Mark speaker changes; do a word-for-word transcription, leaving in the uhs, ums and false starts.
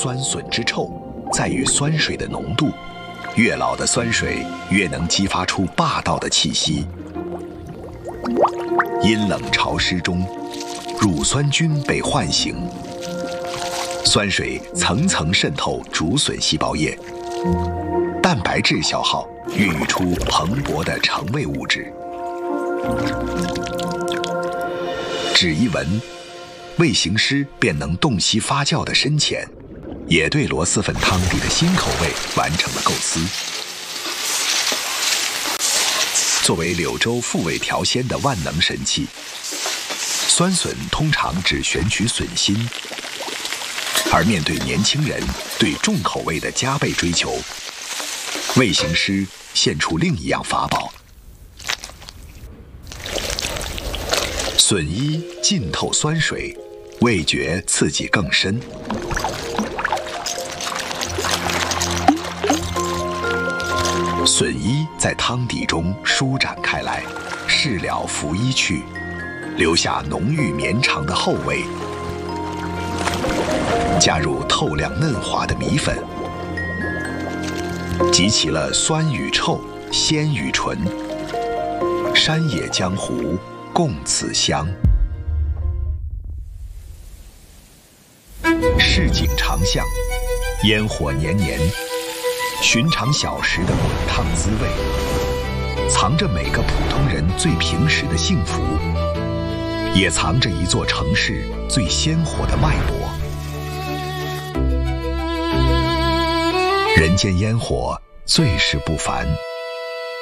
Speaker 1: 酸笋之臭在于酸水的浓度，越老的酸水越能激发出霸道的气息。阴冷潮湿中，乳酸菌被唤醒，酸水层层渗透竹笋细胞液，蛋白质消耗，孕育出蓬勃的成味物质。只一闻，味行师便能洞悉发酵的深浅，也对螺蛳粉汤底的新口味完成了构思。作为柳州复味调鲜的万能神器，酸笋通常只选取笋心，而面对年轻人对重口味的加倍追求，味行师献出另一样法宝。笋衣浸透酸水，味觉刺激更深。笋衣在汤底中舒展开来，事了拂衣去，留下浓郁绵长的后味。加入透亮嫩滑的米粉，集齐了酸与臭、鲜与醇，山野江湖共此香。市井长巷，烟火年年，寻常小食的滚烫滋味，藏着每个普通人最平实的幸福，也藏着一座城市最鲜活的脉搏。人间烟火最是不凡。